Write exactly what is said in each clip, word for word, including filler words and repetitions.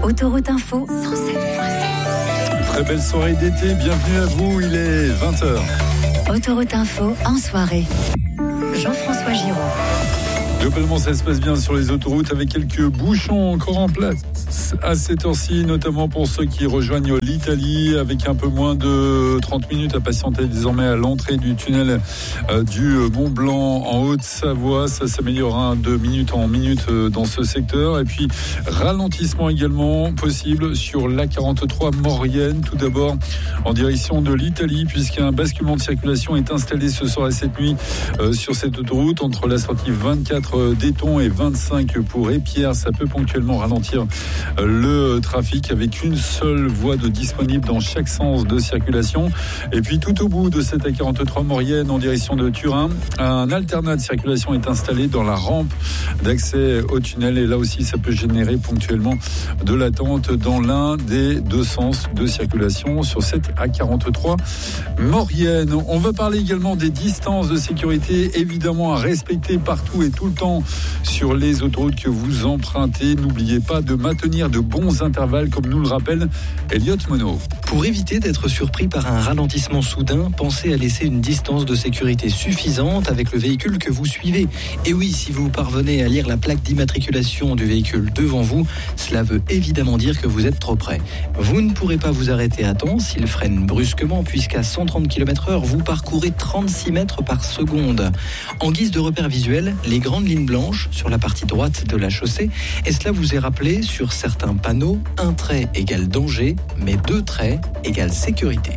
Autoroute Info cent sept virgule sept. Très belle soirée d'été, bienvenue à vous, il est vingt heures. Autoroute Info en soirée. Jean-François Giraud. Globalement, ça se passe bien sur les autoroutes avec quelques bouchons encore en place à cette heure-ci, notamment pour ceux qui rejoignent l'Italie, avec un peu moins de trente minutes à patienter désormais à l'entrée du tunnel euh, du Mont Blanc en Haute-Savoie. Ça s'améliorera de minute en minute euh, dans ce secteur. Et puis, ralentissement également possible sur l'A quarante-trois Maurienne. Tout d'abord, en direction de l'Italie, puisqu'un basculement de circulation est installé ce soir et cette nuit euh, sur cette autoroute entre la sortie vingt-quatre d'Éton et vingt-cinq pour Épierre. Ça peut ponctuellement ralentir le trafic avec une seule voie de disponible dans chaque sens de circulation. Et puis tout au bout de cette A quarante-trois Maurienne en direction de Turin, un alternat de circulation est installé dans la rampe d'accès au tunnel. Et là aussi, ça peut générer ponctuellement de l'attente dans l'un des deux sens de circulation sur cette A quarante-trois Maurienne. On va parler également des distances de sécurité, évidemment à respecter partout et tout le temps sur les autoroutes que vous empruntez. N'oubliez pas de maintenir de bons intervalles, comme nous le rappelle Elliot Monod. Pour éviter d'être surpris par un ralentissement soudain, pensez à laisser une distance de sécurité suffisante avec le véhicule que vous suivez. Et oui, si vous parvenez à lire la plaque d'immatriculation du véhicule devant vous, cela veut évidemment dire que vous êtes trop près. Vous ne pourrez pas vous arrêter à temps s'il freine brusquement, puisqu'à cent trente kilomètres heure, vous parcourez trente-six mètres par seconde. En guise de repère visuel, les grandes lignes blanches sur la partie droite de la chaussée, et cela vous est rappelé sur certains panneaux, un trait égale danger, mais deux traits égale sécurité.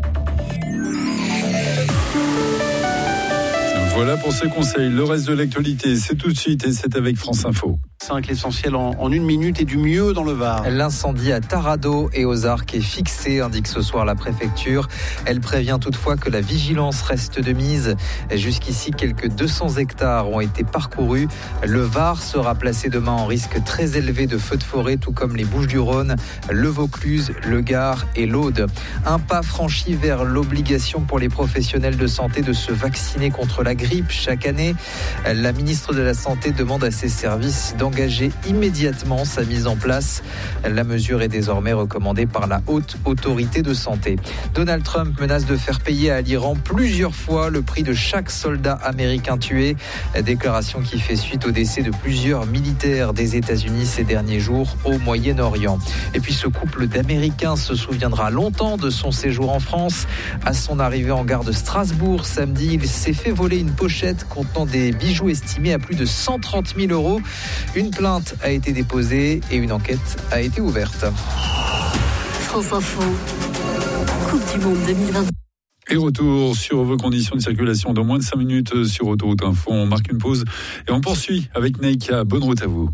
Voilà pour ces conseils. Le reste de l'actualité, c'est tout de suite et c'est avec France Info. Avec l'essentiel en, en une minute et du mieux dans le Var. L'incendie à Tarado et aux Arcs est fixé, indique ce soir la préfecture. Elle prévient toutefois que la vigilance reste de mise. Jusqu'ici, quelques deux cents hectares ont été parcourus. Le Var sera placé demain en risque très élevé de feux de forêt, tout comme les Bouches-du-Rhône, le Vaucluse, le Gard et l'Aude. Un pas franchi vers l'obligation pour les professionnels de santé de se vacciner contre la grippe chaque année. La ministre de la Santé demande à ses services d'engager immédiatement sa mise en place. La mesure est désormais recommandée par la haute autorité de santé. Donald Trump menace de faire payer à l'Iran plusieurs fois le prix de chaque soldat américain tué. Déclaration qui fait suite au décès de plusieurs militaires des États-Unis ces derniers jours au Moyen-Orient. Et puis ce couple d'Américains se souviendra longtemps de son séjour en France. À son arrivée en gare de Strasbourg samedi, il s'est fait voler une pochette contenant des bijoux estimés à plus de cent trente mille euros. Une plainte a été déposée et une enquête a été ouverte. France Info, Coupe du Monde deux mille vingt. Et retour sur vos conditions de circulation dans moins de cinq minutes sur Autoroute Info. On marque une pause et on poursuit avec Naïka. Bonne route à vous.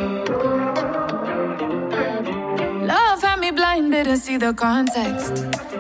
Love had me blinded to see the context.